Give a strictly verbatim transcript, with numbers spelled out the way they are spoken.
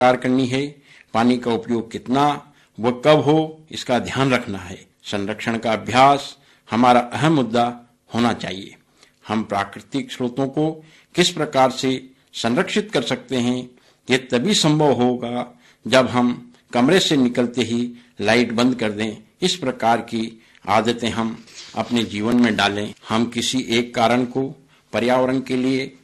कार्य करनी है, पानी का उपयोग कितना व कब हो, इसका ध्यान रखना है। संरक्षण का अभ्यास हमारा अहम मुद्दा होना चाहिए। हम प्राकृतिक स्रोतों को किस प्रकार से संरक्षित कर सकते हैं, ये तभी संभव होगा जब हम कमरे से निकलते ही लाइट बंद कर दें। इस प्रकार की आदतें हम अपने जीवन में डालें। हम किसी एक कारण को पर्यावरण के लिए